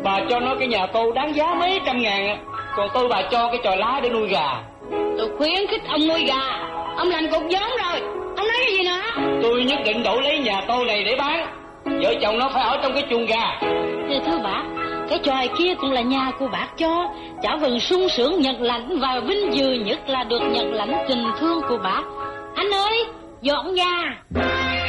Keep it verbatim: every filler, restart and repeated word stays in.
Bà cho nó cái nhà tôi đáng giá mấy trăm ngàn, còn tôi bà cho cái chòi lá để nuôi gà. Tôi khuyến khích ông nuôi gà, ông làm cục giống rồi. Ông nói cái gì nữa? Tôi nhất định đổi lấy nhà tôi này để bán. Vợ chồng nó phải ở trong cái chuồng gà. Thưa thưa bác, cái chòi kia cũng là nhà của bác cho. Cháu vẫn sung sướng nhận lãnh và vinh dự nhất là được nhận lãnh tình thương của bác. Anh ơi, dọn gà.